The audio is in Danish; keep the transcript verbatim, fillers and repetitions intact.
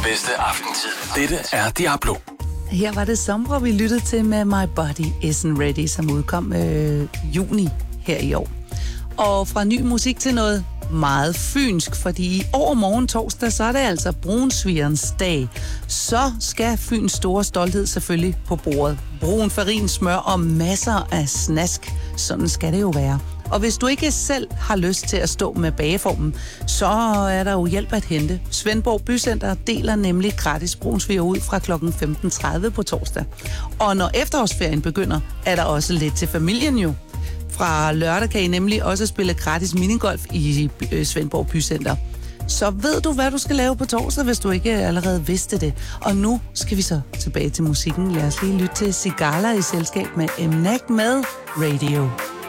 bedste aftentid. Dette er Diablo. Her var det Sombre, vi lyttede til med My Body Isn't Ready, som udkom øh, juni her i år. Og fra ny musik til noget meget fynsk, fordi i overmorgen torsdag, så er det altså brunsvigerens dag. Så skal Fyns store stolthed selvfølgelig på bordet. Brun farin, smør og masser af snask. Sådan skal det jo være. Og hvis du ikke selv har lyst til at stå med bageformen, så er der jo hjælp at hente. Svendborg Bycenter deler nemlig gratis brunsviger ud fra klokken femten tredive på torsdag. Og når efterårsferien begynder, er der også lidt til familien jo. Fra lørdag kan I nemlig også spille gratis minigolf i Svendborg Bycenter. Så ved du, hvad du skal lave på torsdag, hvis du ikke allerede vidste det. Og nu skal vi så tilbage til musikken. Lad os lige lytte til Sigala i selskab med Mnak med Radio.